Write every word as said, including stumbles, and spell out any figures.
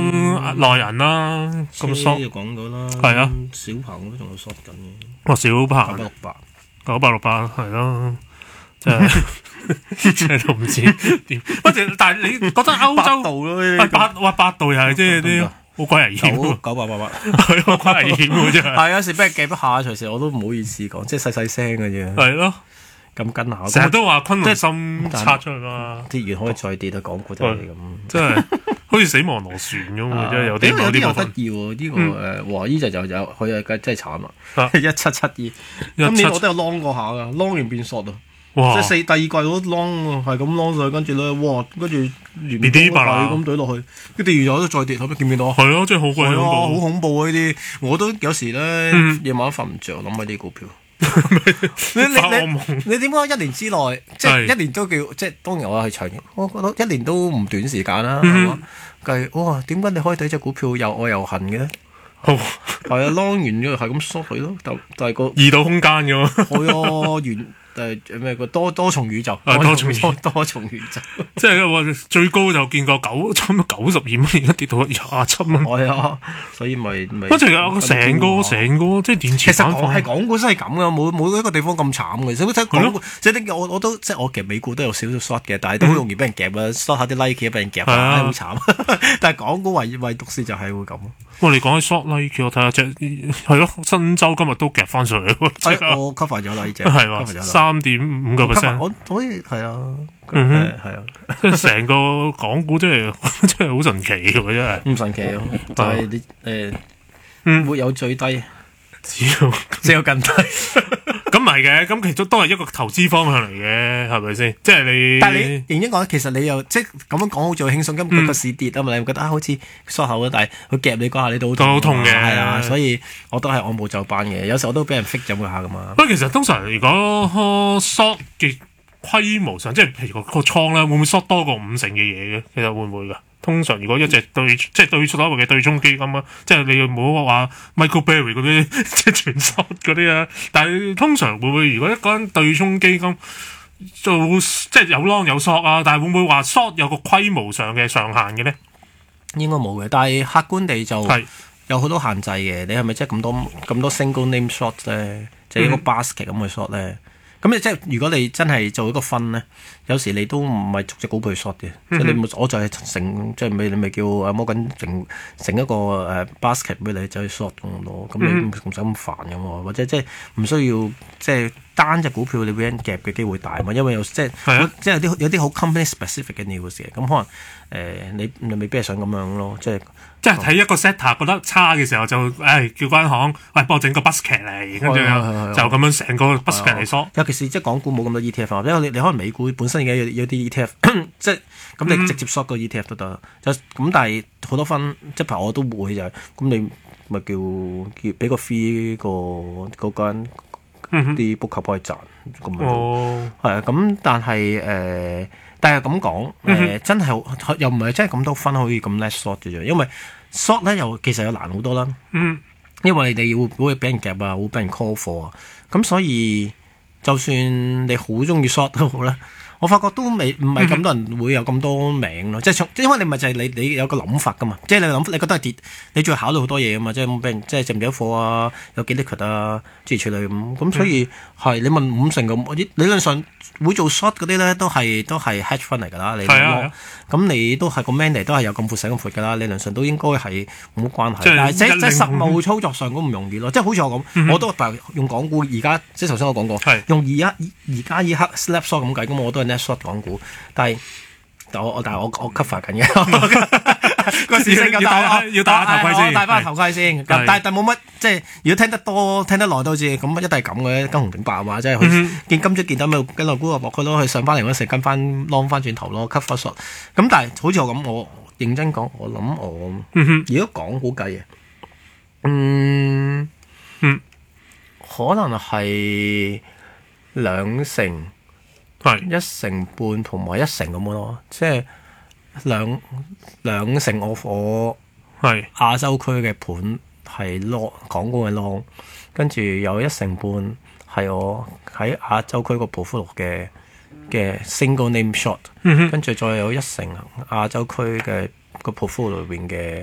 幫內人啦，咁 short 就講到啦， 係啊， 小鵬都仲有 short 緊嘅， 哇小九百鵬六八， 九百六八係咯，即係即係都唔知點。不過但係你覺得歐洲度咯， 係八哇八度又係即係啲好鬼危險喎， 九九百八八， 係好鬼危險喎真係。 係有時俾人夾一下，隨時我都唔好意思講，即係細細聲嘅啫。 係咯， 咁跟下， 成日都話昆侖心拆出去嘛， 跌完可以再跌啊！港股就係咁， 真係好似死亡螺旋咁喎，真係有啲有啲又得有啲部分。 意喎，呢個誒，哇！呢隻就有佢係真係慘啊啊！一七七二，今年我都有 long 過下噶，long 完變 short 啊！ 哇！ 即係四第二季我都 long 喎，係咁 long 上去，跟住咧，哇！跟住連跌跌白啦咁懟落去，跟住跌完咗都再跌，後尾見唔見到啊？ 係咯，真係好鬼係啊，好恐怖。 恐怖啊！呢啲我都有時咧嗯夜晚瞓唔着，諗起啲股票。 你你發惡夢你你點解一年之內，即係係一年都叫即係當然我係長遠，我覺得一年都唔短時間啦，係嗯嘛？計哇，點解你可以對隻股票又愛又恨嘅？ 好係啊，long 完咗係咁縮佢咯，但但係個異度空間嘅喎。 係啊，完誒咩個多多重宇宙， 啊多重宇宙多多重宇宙， 即係話最高就見過九差唔多九十二蚊，而家跌到廿七蚊。 係啊，所以咪咪。 不過有成個成個即係電池其實板塊港係港股真係咁噶，冇冇一個地方咁慘嘅。所以睇港股，即係我我都即係我其實美股都有少少 short 嘅，但係都好容易俾人夾啊，short 下啲 Nike 俾人夾啊，好慘。但係港股唯唯獨是就係會咁。 哇！你講起 short Nike，我睇下隻係咯，新州今日都夾翻上嚟喎。即係我 cover 咗啦，呢隻係話三點五個 percent。 我可以係啊， 嗯哼誒係啊， 即係成個港股真係真係好神奇嘅喎，真係。 唔神奇咯，就係你誒嗯沒有最低， 只要只有更低。 咁唔係嘅，咁其實都係一個投資方向嚟嘅，係咪先？即係你， 但係你認真講，其實你又即係咁樣講好似好輕鬆，今個個市跌啊嘛，你會覺得啊好似疏口啊，但係佢夾你嗰下你都好都好痛嘅係啊，所以我都係按部就班嘅，有時我都俾人 fix 咗佢下噶嘛。 不過其實通常如果 short 嘅規模上，即係譬如個個倉咧，會唔會 short 多過五成嘅嘢嘅？其實會唔會㗎？通常如果一隻對即係對所謂嘅對沖基金啊，即係你唔好話 Michael Berry 嗰啲即係全 short 嗰啲啊，但係通常會唔會如果一個人對沖基金做即係有 long 有 short 啊，但係會唔會話 short 有個規模上嘅上限嘅咧？ 應該冇嘅，但係客觀地就係有好多限制嘅。你係咪即係咁多咁多 single name shot 咧？即係一個 basket 咁去 shot 咧？咁你即係如果你真係做一個分咧，有時你都唔係逐隻股票去 short 嘅，即係你冇我就係成即係咪你咪叫阿摩根成成一個誒 basket 俾你走去 short 咁咯，咁你唔使咁煩嘅喎，或者即係唔需要即係單隻股票你俾人夾嘅機會大嘛，因為有即係即係有啲有啲好 company specific 嘅 news 嘅，咁可能誒你你未必係想咁樣咯，即係。 即係睇一個 setter 覺得差嘅時候就，誒叫間行，喂幫我整個 basket 嚟，跟住就咁樣成個 basket 嚟縮。 尤其是即係港股冇咁多 E T F 啊，因為你你可能美股本身已經有有啲 E T F，即係咁你直接 short 個 E T F 都得。就咁但係好多分，即係譬如我都會就係，咁你咪叫叫俾個 fee 個嗰間啲 book 客幫佢賺咁樣。 哦， 係啊，咁但係誒。但係咁講，誒、呃嗯、真係又唔係真係咁多分可以咁叻 short 嘅啫，因為 short 咧又其實又難好多啦。 嗯， 因為你會會俾人夾啊，會俾人 call 貨啊，咁所以就算你好中意 short 都好啦。我發覺都未唔係咁多人會有咁多名咯，即係因為你咪就係你你有個諗法噶嘛，即係你諗你覺得係跌，你仲要考慮好多嘢噶嘛，即係俾人即係值唔值得貨啊，有幾 liquid 啊，諸如此類咁，咁所以係、嗯、你問五成咁，理論上會做 short 嗰啲咧都係都係 hedge fund 嚟㗎啦，你諗咁你都係個 mandate 都係有咁闊使咁闊㗎啦，理論上都應該係冇乜關係，但係即即係實務操作上咁唔容易咯，即係好似我咁，嗯、我都用港股而家即係頭先我講過，用而家而家依刻 snap short 咁計，咁我都係 net short 港股，但係我我但係我我 cover 緊嘅個市升嘅，但係要戴下頭盔先， 戴翻頭盔先。但係但冇乜即係，如果聽得多聽得耐都好似咁，一定係咁嘅，跟紅頂白話，即係佢見今朝見到咪跟落股落佢咯，佢上翻嚟嗰時跟翻 long 翻轉頭咯 cover short。咁但係好似我咁，我認真講，我諗我如果港股計嘅，嗯嗯，可能係兩成。一成半同埋一成咁樣咯，即係兩兩成我我係亞洲區嘅盤係 long 港股嘅 long，跟住有一成半係我喺亞洲區個 portfolio 嘅嘅 single name short，跟住再有一成亞洲區嘅個 portfolio 裏邊嘅